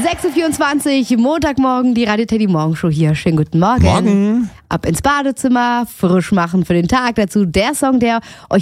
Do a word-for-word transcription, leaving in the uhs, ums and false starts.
sechs Uhr vierundzwanzig, Montagmorgen, die Radio Teddy Morgenshow hier. Schönen guten Morgen. Morgen. Ab ins Badezimmer, frisch machen für den Tag. Dazu der Song, der euch